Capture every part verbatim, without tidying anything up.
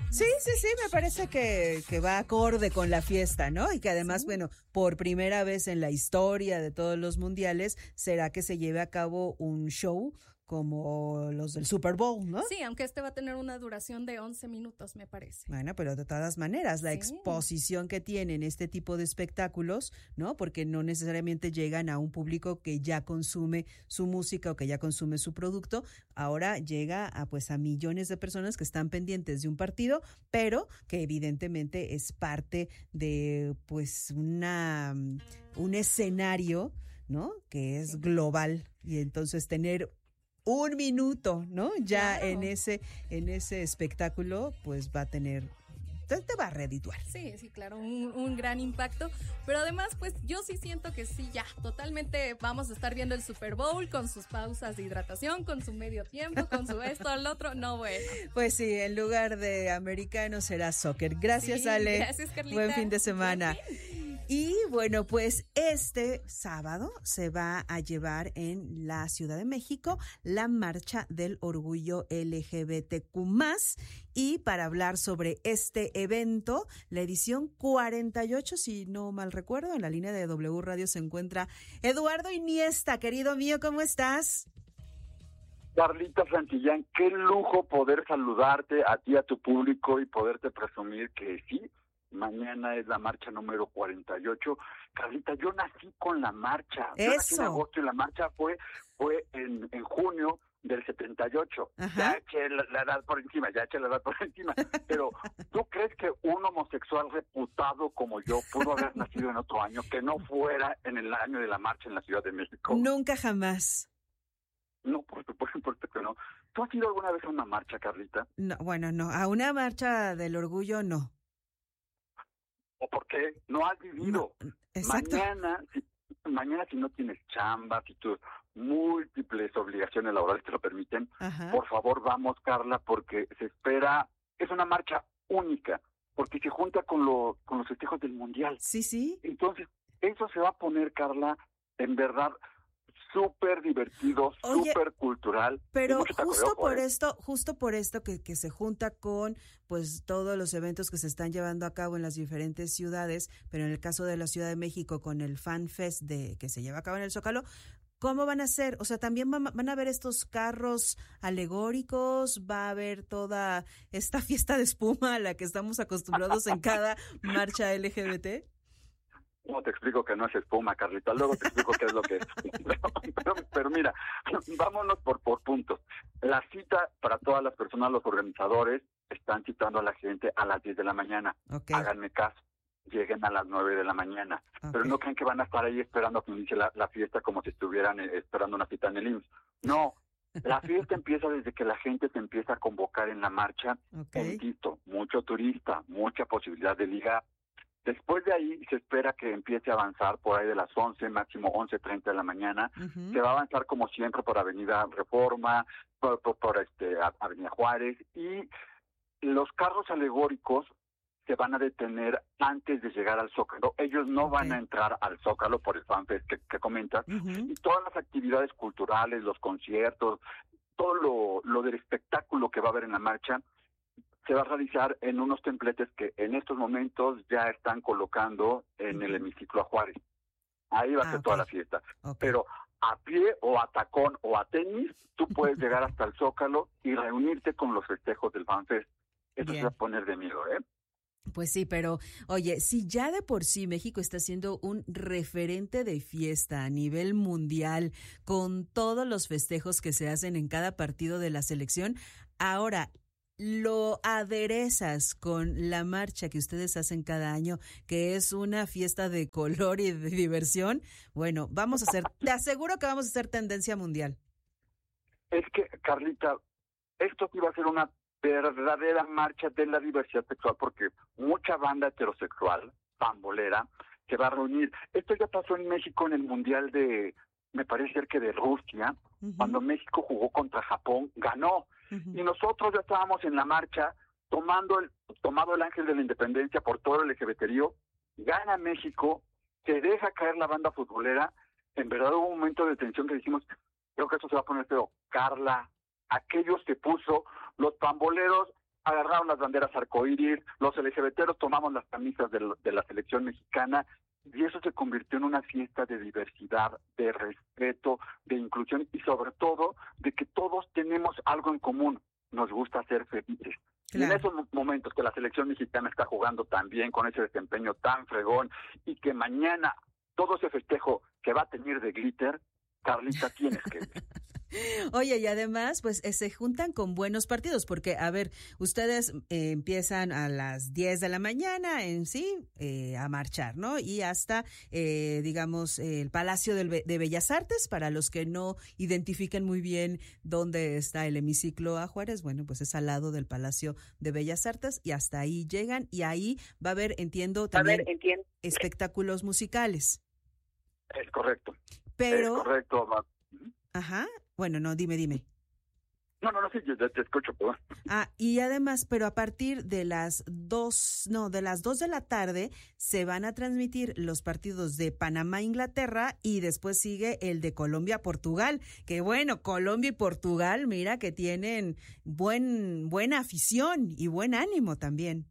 Sí, sí, sí, me parece que, que va acorde con la fiesta, ¿no? Y que además, sí. bueno, por primera vez en la historia de todos los mundiales, será que se lleve a cabo un show como los del Super Bowl, ¿no? Sí, aunque este va a tener una duración de once minutos, me parece. Bueno, pero de todas maneras, la sí. exposición que tienen este tipo de espectáculos, ¿no? Porque no necesariamente llegan a un público que ya consume su música o que ya consume su producto, ahora llega a pues a millones de personas que están pendientes de un partido, pero que evidentemente es parte de pues una un escenario, ¿no? Que es sí. global, y entonces tener un minuto, ¿no? Ya claro. en ese en ese espectáculo, pues va a tener, te, te va a redituar. Sí, sí, claro, un, un gran impacto, pero además, pues yo sí siento que sí, ya, totalmente vamos a estar viendo el Super Bowl con sus pausas de hidratación, con su medio tiempo, con su esto, el otro, no bueno. Pues sí, en lugar de americano será soccer. Gracias, sí, Ale. Gracias, Carlita. Buen fin de semana. Y bueno, pues este sábado se va a llevar en la Ciudad de México la Marcha del Orgullo L G B T Q más, y para hablar sobre este evento, la edición cuarenta y ocho, si no mal recuerdo, en la línea de W Radio se encuentra Eduardo Iniesta. Querido mío, ¿cómo estás? Carlita Santillán, qué lujo poder saludarte a ti, a tu público, y poderte presumir que sí, mañana es la marcha número cuarenta y ocho. Carlita, yo nací con la marcha. Eso. Yo nací en agosto y la marcha fue fue en, en junio del setenta y ocho. Ajá. Ya eché la, la edad por encima, ya eché la edad por encima. Pero, ¿tú crees que un homosexual reputado como yo pudo haber nacido en otro año que no fuera en el año de la marcha en la Ciudad de México? Nunca jamás. No, por supuesto, por supuesto que no. ¿Tú has ido alguna vez a una marcha, Carlita? No, bueno, no. A una marcha del orgullo, no. ¿O por qué? No has vivido. No, exacto. Mañana, si, mañana si no tienes chamba, si tus múltiples obligaciones laborales te lo permiten, Ajá. por favor vamos, Carla, porque se espera, es una marcha única, porque se junta con, lo, con los festejos del Mundial. Sí, sí. Entonces, eso se va a poner, Carla, en verdad, súper divertido, súper cultural. Pero justo por ¿eh? esto, justo por esto que, que se junta con pues todos los eventos que se están llevando a cabo en las diferentes ciudades, pero en el caso de la Ciudad de México con el Fan Fest de que se lleva a cabo en el Zócalo, ¿cómo van a ser? O sea, también van, van a haber estos carros alegóricos, va a haber toda esta fiesta de espuma a la que estamos acostumbrados en cada marcha L G B T. ¿Cómo te explico que no es espuma, Carlita? Luego te explico qué es lo que es. Pero, pero, pero mira, vámonos por, por puntos. La cita para todas las personas, los organizadores, están citando a la gente a las diez de la mañana. Okay. Háganme caso, lleguen a las nueve de la mañana. Okay. Pero no crean que van a estar ahí esperando a que inicie la, la fiesta como si estuvieran esperando una cita en el I M S S. No, la fiesta empieza desde que la gente se empieza a convocar en la marcha. Okay. Poquito, mucho turista, mucha posibilidad de ligar. Después de ahí se espera que empiece a avanzar por ahí de las once, máximo once treinta de la mañana. Uh-huh. Se va a avanzar como siempre por Avenida Reforma, por, por, por este Avenida Juárez, y los carros alegóricos se van a detener antes de llegar al Zócalo. Ellos no okay. van a entrar al Zócalo por el FanFest que, que comentas. Uh-huh. Y todas las actividades culturales, los conciertos, todo lo, lo del espectáculo que va a haber en la marcha, se va a realizar en unos templetes que en estos momentos ya están colocando en uh-huh. el hemiciclo a Juárez. Ahí va a ah, ser okay. toda la fiesta. Okay. Pero a pie o a tacón o a tenis, tú puedes llegar hasta el Zócalo y reunirte con los festejos del FanFest. Eso se va a poner de miedo, ¿eh? Pues sí, pero oye, si ya de por sí México está siendo un referente de fiesta a nivel mundial con todos los festejos que se hacen en cada partido de la selección, ahora lo aderezas con la marcha que ustedes hacen cada año, que es una fiesta de color y de diversión. Bueno, vamos a hacer, te aseguro que vamos a hacer tendencia mundial. Es que, Carlita, esto iba a ser una verdadera marcha de la diversidad sexual, porque mucha banda heterosexual, pambolera, se va a reunir. Esto ya pasó en México en el Mundial de, me parece que de Rusia, uh-huh. cuando México jugó contra Japón, ganó. Uh-huh. Y nosotros ya estábamos en la marcha tomando el tomado el ángel de la independencia por todo el LGBTío, gana México, se deja caer la banda futbolera. En verdad hubo un momento de tensión que dijimos, creo que esto se va a poner feo. Carla, aquellos que puso los pamboleros agarraron las banderas arcoíris, los LGBTeros tomamos las camisas de, de la selección mexicana, y eso se convirtió en una fiesta de diversidad, de respeto, de inclusión y sobre todo de que todos tenemos algo en común, nos gusta ser felices. Claro. Y en esos momentos que la selección mexicana está jugando tan bien, con ese desempeño tan fregón, y que mañana todo ese festejo que va a tener de glitter, Carlita, tienes que ver. Oye, y además, pues eh, se juntan con buenos partidos, porque, a ver, ustedes eh, empiezan a las diez de la mañana en sí eh, a marchar, ¿no? Y hasta, eh, digamos, eh, el Palacio del Be- de Bellas Artes, para los que no identifiquen muy bien dónde está el hemiciclo a Juárez, bueno, pues es al lado del Palacio de Bellas Artes, y hasta ahí llegan, y ahí va a haber, entiendo, también a ver, entiendo. espectáculos musicales. Es correcto. Pero... Es correcto, ma. Ajá. Bueno, no, dime, dime. No, no, no, sí, yo te escucho, perdón. Ah, y además, pero a partir de las dos, no, de las dos de la tarde se van a transmitir los partidos de Panamá-Inglaterra y después sigue el de Colombia-Portugal. Que bueno, Colombia y Portugal, mira que tienen buen, buena afición y buen ánimo también.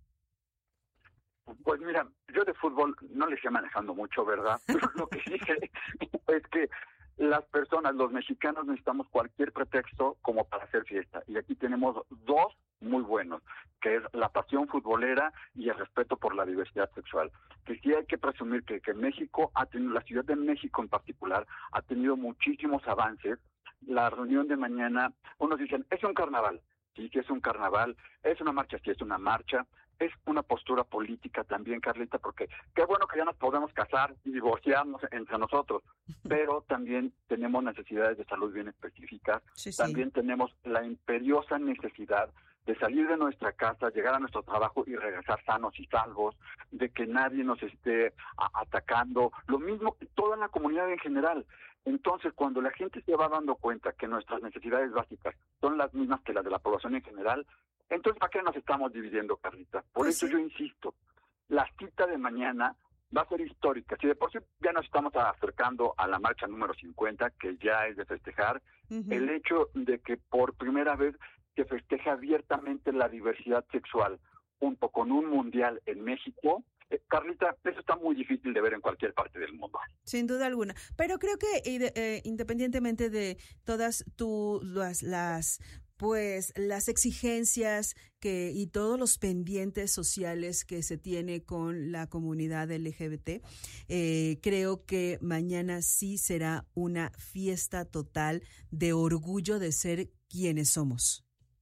Pues mira, yo de fútbol no le estoy manejando mucho, ¿verdad? Pero lo que sí sé es que las personas, los mexicanos, necesitamos cualquier pretexto como para hacer fiesta. Y aquí tenemos dos muy buenos, que es la pasión futbolera y el respeto por la diversidad sexual. Que sí hay que presumir que, que México ha tenido, la Ciudad de México en particular, ha tenido muchísimos avances. La reunión de mañana, unos dicen, es un carnaval. Sí, que es un carnaval, es una marcha, sí, es una marcha. Es una postura política también, Carlita, porque qué bueno que ya nos podemos casar y divorciarnos entre nosotros, pero también tenemos necesidades de salud bien específicas, sí, sí. También tenemos la imperiosa necesidad de salir de nuestra casa, llegar a nuestro trabajo y regresar sanos y salvos, de que nadie nos esté a- atacando, lo mismo que toda la comunidad en general. Entonces, cuando la gente se va dando cuenta que nuestras necesidades básicas son las mismas que las de la población en general, entonces, ¿para qué nos estamos dividiendo, Carlita? Por pues eso sí. Yo insisto, la cita de mañana va a ser histórica. Si de por sí ya nos estamos acercando a la marcha número cincuenta, que ya es de festejar, uh-huh. El hecho de que por primera vez se festeja abiertamente la diversidad sexual, junto con un mundial en México, eh, Carlita, eso está muy difícil de ver en cualquier parte del mundo. Sin duda alguna. Pero creo que eh, independientemente de todas tu, las... las pues las exigencias que y todos los pendientes sociales que se tiene con la comunidad L G B T, eh, creo que mañana sí será una fiesta total de orgullo de ser quienes somos.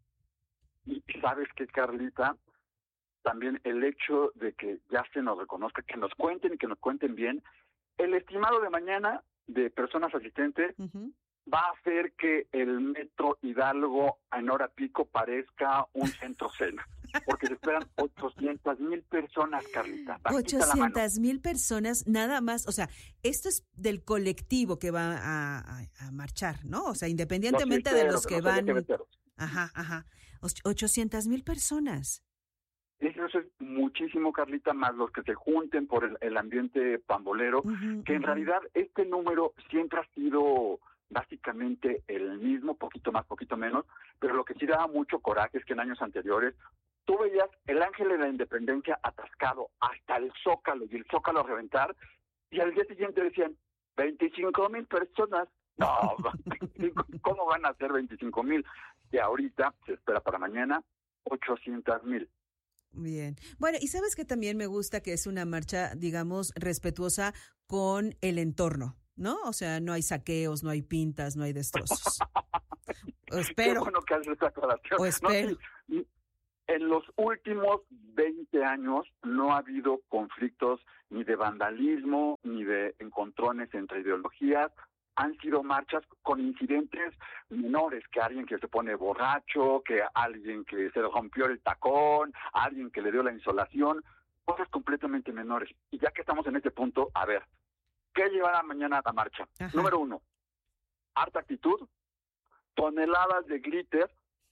Y sabes que, Carlita, también el hecho de que ya se nos reconozca, que nos cuenten y que nos cuenten bien, el estimado de mañana de personas asistentes, uh-huh. va a hacer que el Metro Hidalgo en hora pico parezca un centro cena, porque se esperan ochocientas mil personas, Carlita. ochocientas mil personas nada más, o sea, esto es del colectivo que va a, a, a marchar, ¿no? O sea, independientemente los de los que los van... Ajá, ajá, ochocientas mil personas. Eso es muchísimo, Carlita, más los que se junten por el, el ambiente pambolero, uh-huh, que en uh-huh. realidad este número siempre ha sido... básicamente el mismo, poquito más, poquito menos, pero lo que sí daba mucho coraje es que en años anteriores tú veías el Ángel de la Independencia atascado hasta el Zócalo y el Zócalo a reventar, y al día siguiente decían veinticinco mil personas. No, ¿cómo van a ser veinticinco mil? Y ahorita se espera para mañana ochocientas mil. Bien. Bueno, y sabes que también me gusta que es una marcha, digamos, respetuosa con el entorno, ¿no? O sea, no hay saqueos, no hay pintas, no hay destrozos. O espero. Qué bueno que haces esta aclaración. O espero. No, sí, en los últimos veinte años no ha habido conflictos ni de vandalismo, ni de encontrones entre ideologías. Han sido marchas con incidentes menores, que alguien que se pone borracho, que alguien que se rompió el tacón, alguien que le dio la insolación, cosas completamente menores. Y ya que estamos en este punto, a ver, ¿qué llevará mañana a la marcha? Ajá. Número uno, harta actitud, toneladas de glitter,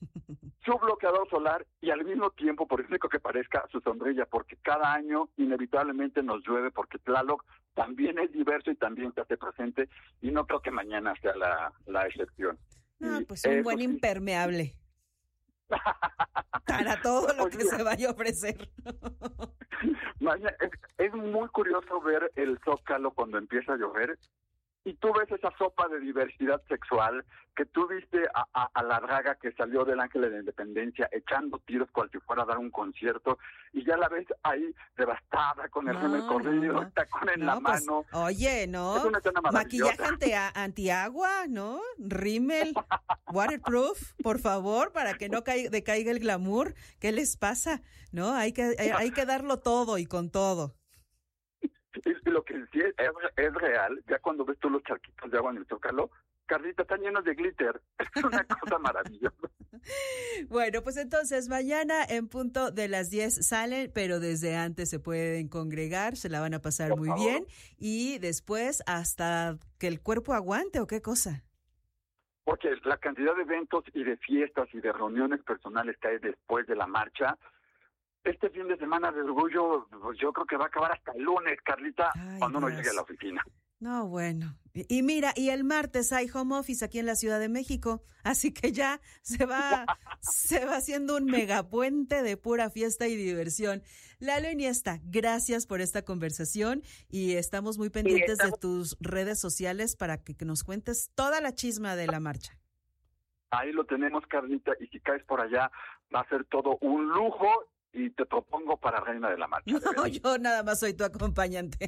su bloqueador solar y al mismo tiempo, por único que parezca, su sombrilla, porque cada año inevitablemente nos llueve, porque Tlaloc también es diverso y también se hace presente, y no creo que mañana sea la, la excepción. No, pues un buen sí. impermeable. Tal para todo lo que se vaya a ofrecer. Maña, es, es muy curioso ver el Zócalo cuando empieza a llover y tú ves esa sopa de diversidad sexual, que tú viste a, a, a la draga que salió del Ángel de la Independencia echando tiros cual si fuera a dar un concierto, y ya la ves ahí devastada con el rímel no, corrido, no, no. tacón en no, la pues, mano. Oye, ¿no? Maquillaje anti, antiagua, ¿no? Rímel, waterproof, por favor, para que no caiga, decaiga el glamour. ¿Qué les pasa? ¿No? Hay que, hay, hay que darlo todo y con todo. Y lo que sí es, es, es real, ya cuando ves tú los charquitos de agua en el Zócalo, Carlita, están llenos de glitter. Es una cosa maravillosa. Bueno, pues entonces mañana en punto de las diez salen, pero desde antes se pueden congregar, se la van a pasar Por muy favor. bien, y después hasta que el cuerpo aguante, ¿o qué cosa? Porque la cantidad de eventos y de fiestas y de reuniones personales que hay después de la marcha, este fin de semana de orgullo, pues yo creo que va a acabar hasta el lunes, Carlita, Ay, cuando uno llegue a la oficina. No, bueno. Y, y mira, y el martes hay home office aquí en la Ciudad de México, así que ya se va, se va haciendo un megapuente de pura fiesta y diversión. Lalo Iniesta, gracias por esta conversación y estamos muy pendientes sí, estamos... de tus redes sociales para que, que nos cuentes toda la chisma de la marcha. Ahí lo tenemos, Carlita, y si caes por allá va a ser todo un lujo. Y te propongo para Reina de la Marcha. No, yo nada más soy tu acompañante.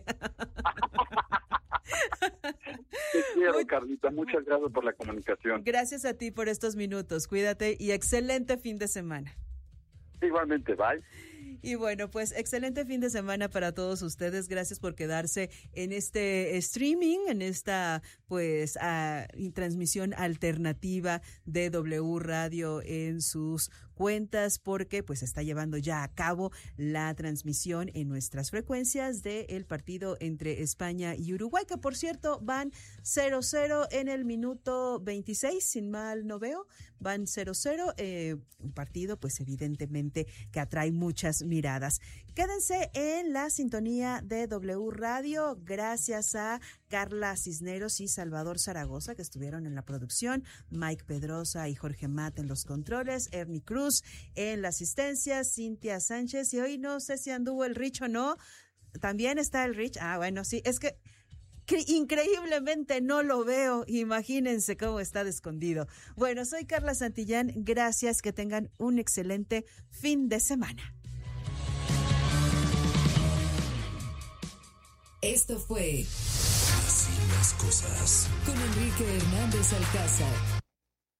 Te quiero, Muy... Carlita. Muchas gracias por la comunicación. Gracias a ti por estos minutos. Cuídate y excelente fin de semana. Igualmente, bye. Y bueno, pues excelente fin de semana para todos ustedes. Gracias por quedarse en este streaming, en esta pues uh, transmisión alternativa de W Radio en sus cuentas, porque pues está llevando ya a cabo la transmisión en nuestras frecuencias del partido entre España y Uruguay, que por cierto van cero cero en el minuto veintiséis, sin mal no veo, van cero cero, eh, un partido pues evidentemente que atrae muchas miradas. Quédense en la sintonía de W Radio, gracias a Carla Cisneros y Salvador Zaragoza, que estuvieron en la producción, Mike Pedrosa y Jorge Mat en los controles, Ernie Cruz en la asistencia, Cintia Sánchez, y hoy no sé si anduvo el Rich o no, también está el Rich, ah bueno, sí, es que increíblemente no lo veo, imagínense cómo está de escondido. Bueno, soy Carla Santillán, gracias, que tengan un excelente fin de semana. Esto fue Así las Cosas con Enrique Hernández Alcázar.